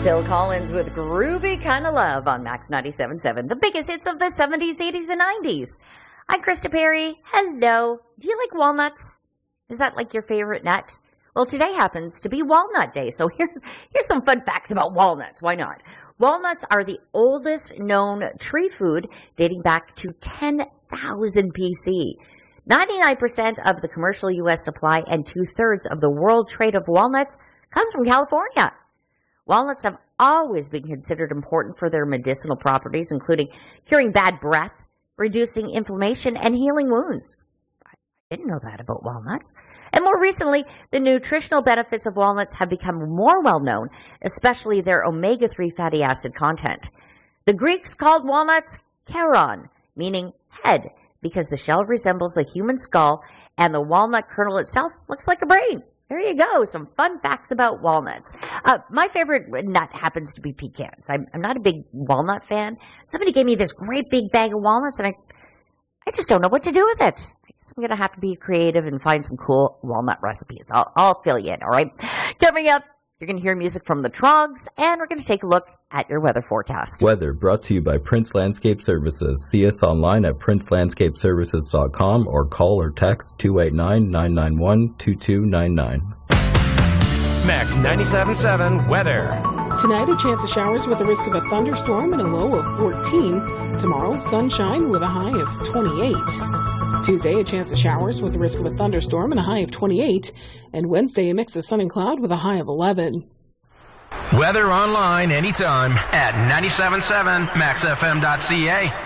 Phil Collins with Groovy Kinda Love on Max 97.7, the biggest hits of the 70s, 80s, and 90s. I'm Krista Perry. Hello. Do you like walnuts? Is that like your favorite nut? Well, today happens to be Walnut Day, so here's some fun facts about walnuts. Why not? Walnuts are the oldest known tree food, dating back to 10,000 BC. 99% of the commercial U.S. supply and two-thirds of the world trade of walnuts comes from California. Walnuts have always been considered important for their medicinal properties, including curing bad breath, reducing inflammation, and healing wounds. I didn't know that about walnuts. And more recently, the nutritional benefits of walnuts have become more well-known, especially their omega-3 fatty acid content. The Greeks called walnuts charon, meaning head, because the shell resembles a human skull and the walnut kernel itself looks like a brain. There you go, some fun facts about walnuts. My favorite nut happens to be pecans. I'm not a big walnut fan. Somebody gave me this great big bag of walnuts, and I just don't know what to do with it. I guess I'm going to have to be creative and find some cool walnut recipes. I'll fill you in, all right? Coming up, you're going to hear music from the Trogs, and we're going to take a look at your weather forecast. Weather brought to you by Prince Landscape Services. See us online at princelandscapeservices.com or call or text 289-991-2299. Max 97.7 weather. Tonight, a chance of showers with a risk of a thunderstorm and a low of 14. Tomorrow, sunshine with a high of 28. Tuesday, a chance of showers with a risk of a thunderstorm and a high of 28. And Wednesday, a mix of sun and cloud with a high of 11. Weather online anytime at 97.7maxfm.ca.